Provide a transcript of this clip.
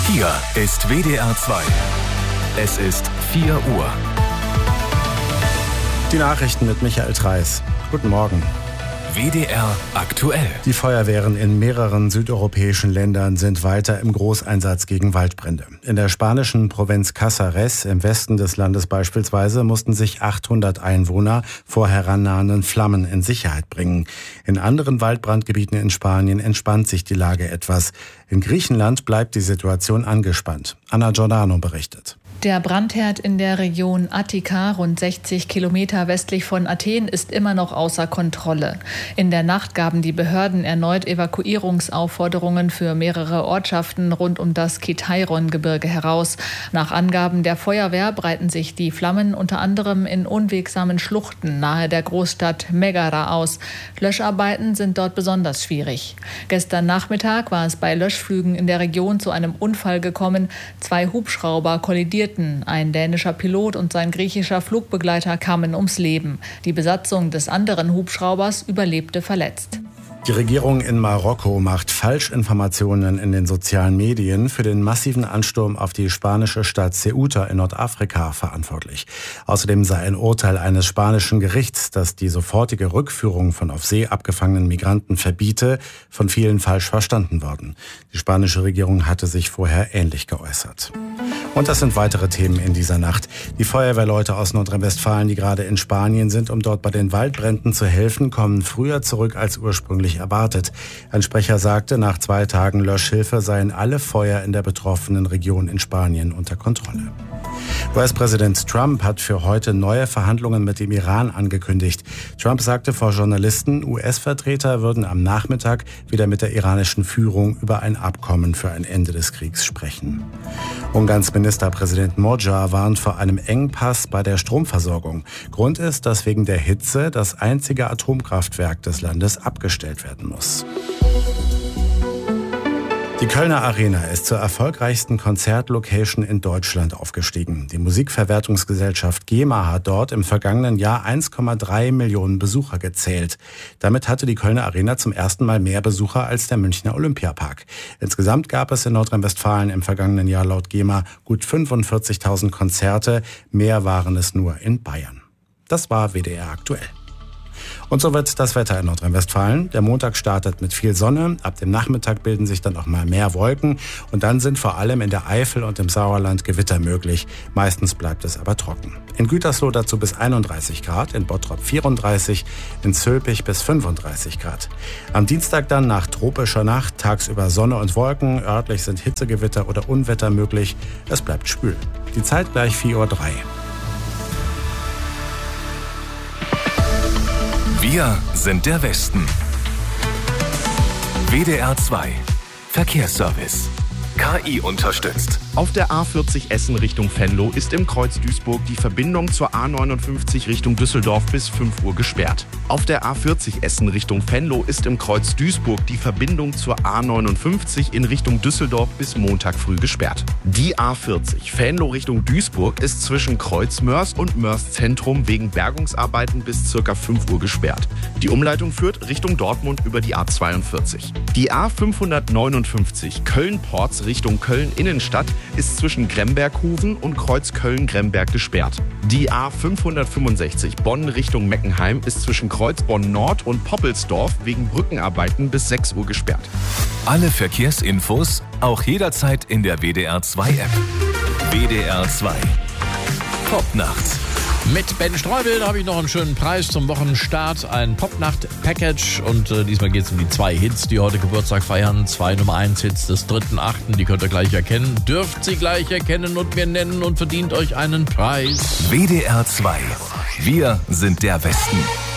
Hier ist WDR 2. Es ist 4 Uhr. Die Nachrichten mit Michael Treis. Guten Morgen. WDR aktuell. Die Feuerwehren in mehreren südeuropäischen Ländern sind weiter im Großeinsatz gegen Waldbrände. In der spanischen Provinz Casares im Westen des Landes beispielsweise mussten sich 800 Einwohner vor herannahenden Flammen in Sicherheit bringen. In anderen Waldbrandgebieten in Spanien entspannt sich die Lage etwas. In Griechenland bleibt die Situation angespannt. Anna Giordano berichtet. Der Brandherd in der Region Attika, rund 60 Kilometer westlich von Athen, ist immer noch außer Kontrolle. In der Nacht gaben die Behörden erneut Evakuierungsaufforderungen für mehrere Ortschaften rund um das Kitairon-Gebirge heraus. Nach Angaben der Feuerwehr breiten sich die Flammen unter anderem in unwegsamen Schluchten nahe der Großstadt Megara aus. Löscharbeiten sind dort besonders schwierig. Gestern Nachmittag war es bei Löschflügen in der Region zu einem Unfall gekommen. 2 Hubschrauber kollidierten. Ein dänischer Pilot und sein griechischer Flugbegleiter kamen ums Leben. Die Besatzung des anderen Hubschraubers überlebte verletzt. Die Regierung in Marokko macht Falschinformationen in den sozialen Medien für den massiven Ansturm auf die spanische Stadt Ceuta in Nordafrika verantwortlich. Außerdem sei ein Urteil eines spanischen Gerichts, das die sofortige Rückführung von auf See abgefangenen Migranten verbiete, von vielen falsch verstanden worden. Die spanische Regierung hatte sich vorher ähnlich geäußert. Und das sind weitere Themen in dieser Nacht. Die Feuerwehrleute aus Nordrhein-Westfalen, die gerade in Spanien sind, um dort bei den Waldbränden zu helfen, kommen früher zurück als ursprünglich erwartet. Ein Sprecher sagte, nach 2 Tagen Löschhilfe seien alle Feuer in der betroffenen Region in Spanien unter Kontrolle. US-Präsident Trump hat für heute neue Verhandlungen mit dem Iran angekündigt. Trump sagte vor Journalisten, US-Vertreter würden am Nachmittag wieder mit der iranischen Führung über ein Abkommen für ein Ende des Kriegs sprechen. Ungarns Ministerpräsident Magyar warnt vor einem Engpass bei der Stromversorgung. Grund ist, dass wegen der Hitze das einzige Atomkraftwerk des Landes abgestellt werden muss. Die Kölner Arena ist zur erfolgreichsten Konzertlocation in Deutschland aufgestiegen. Die Musikverwertungsgesellschaft GEMA hat dort im vergangenen Jahr 1,3 Millionen Besucher gezählt. Damit hatte die Kölner Arena zum ersten Mal mehr Besucher als der Münchner Olympiapark. Insgesamt gab es in Nordrhein-Westfalen im vergangenen Jahr laut GEMA gut 45.000 Konzerte. Mehr waren es nur in Bayern. Das war WDR aktuell. Und so wird das Wetter in Nordrhein-Westfalen. Der Montag startet mit viel Sonne. Ab dem Nachmittag bilden sich dann auch mal mehr Wolken. Und dann sind vor allem in der Eifel und im Sauerland Gewitter möglich. Meistens bleibt es aber trocken. In Gütersloh dazu bis 31 Grad, in Bottrop 34, in Zülpich bis 35 Grad. Am Dienstag dann nach tropischer Nacht, tagsüber Sonne und Wolken. Örtlich sind Hitzegewitter oder Unwetter möglich. Es bleibt schwül. Die Zeit gleich 4:03 Uhr. Wir sind der Westen. WDR 2 Verkehrsservice. KI unterstützt. Auf der A40 Essen Richtung Venlo ist im Kreuz Duisburg die Verbindung zur A59 Richtung Düsseldorf bis 5 Uhr gesperrt. Auf der A40 Essen Richtung Venlo ist im Kreuz Duisburg die Verbindung zur A59 in Richtung Düsseldorf bis Montag früh gesperrt. Die A40 Venlo Richtung Duisburg ist zwischen Kreuz Mörs und Mörs Zentrum wegen Bergungsarbeiten bis ca. 5 Uhr gesperrt. Die Umleitung führt Richtung Dortmund über die A42. Die A559 Köln-Porz Richtung Köln-Innenstadt ist zwischen Gremberghoven und Kreuz Köln-Gremberg gesperrt. Die A565 Bonn Richtung Meckenheim ist zwischen Kreuz Bonn-Nord und Poppelsdorf wegen Brückenarbeiten bis 6 Uhr gesperrt. Alle Verkehrsinfos auch jederzeit in der WDR 2 App. WDR 2 Popnacht. Mit Ben Streubel habe ich noch einen schönen Preis zum Wochenstart, ein Popnacht-Package und diesmal geht es um die 2 Hits, die heute Geburtstag feiern, 2 Nummer-1-Hits des 3.8., die könnt ihr gleich erkennen, dürft sie gleich erkennen und mir nennen und verdient euch einen Preis. WDR 2, wir sind der Westen.